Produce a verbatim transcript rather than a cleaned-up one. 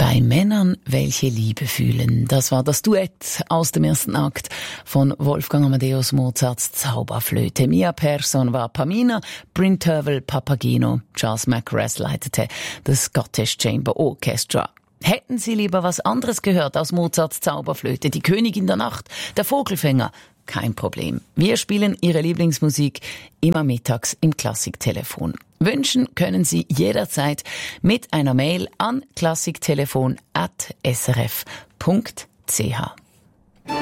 Bei Männern, welche Liebe fühlen. Das war das Duett aus dem ersten Akt von Wolfgang Amadeus Mozarts Zauberflöte. Mia Persson war Pamina, Bryn Tervel Papageno, Charles Mackerras leitete das Scottish Chamber Orchestra. Hätten Sie lieber was anderes gehört aus Mozarts Zauberflöte, die Königin der Nacht, der Vogelfänger? Kein Problem. Wir spielen Ihre Lieblingsmusik immer mittags im Klassiktelefon. Wünschen können Sie jederzeit mit einer Mail an klassiktelefon at s r f punkt c h.